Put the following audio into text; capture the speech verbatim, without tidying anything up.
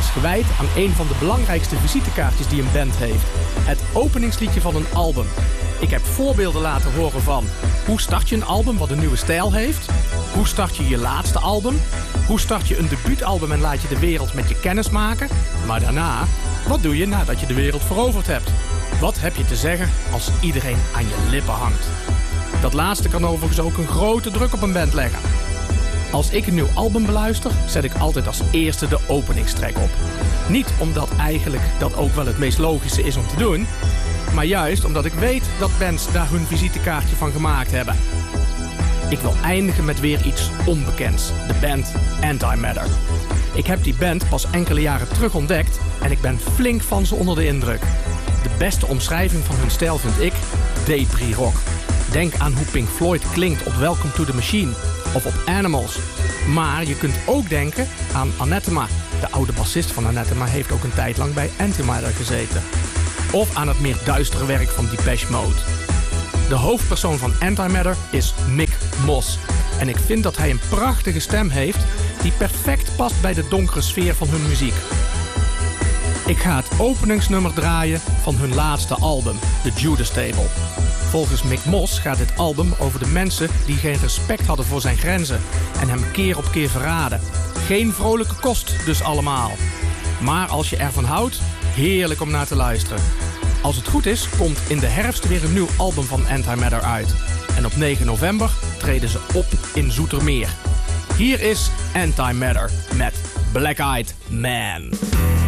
was gewijd aan een van de belangrijkste visitekaartjes die een band heeft. Het openingsliedje van een album. Ik heb voorbeelden laten horen van hoe start je een album wat een nieuwe stijl heeft? Hoe start je je laatste album? Hoe start je een debuutalbum en laat je de wereld met je kennis maken? Maar daarna, wat doe je nadat je de wereld veroverd hebt? Wat heb je te zeggen als iedereen aan je lippen hangt? Dat laatste kan overigens ook een grote druk op een band leggen. Als ik een nieuw album beluister, zet ik altijd als eerste de openingstrack op. Niet omdat eigenlijk dat ook wel het meest logische is om te doen, maar juist omdat ik weet dat bands daar hun visitekaartje van gemaakt hebben. Ik wil eindigen met weer iets onbekends. De band Antimatter. Ik heb die band pas enkele jaren terug ontdekt en ik ben flink van ze onder de indruk. De beste omschrijving van hun stijl vind ik debris rock. Denk aan hoe Pink Floyd klinkt op Welcome to the Machine of op Animals. Maar je kunt ook denken aan Anathema. De oude bassist van Anathema heeft ook een tijd lang bij Antimatter gezeten. Of aan het meer duistere werk van Depeche Mode. De hoofdpersoon van Antimatter is Mick Moss. En ik vind dat hij een prachtige stem heeft die perfect past bij de donkere sfeer van hun muziek. Ik ga het openingsnummer draaien van hun laatste album, The Judas Table. Volgens Mick Moss gaat dit album over de mensen die geen respect hadden voor zijn grenzen en hem keer op keer verraden. Geen vrolijke kost dus allemaal. Maar als je ervan houdt, heerlijk om naar te luisteren. Als het goed is, komt in de herfst weer een nieuw album van Antimatter uit. En op negen november treden ze op in Zoetermeer. Hier is Antimatter met Black Eyed Man.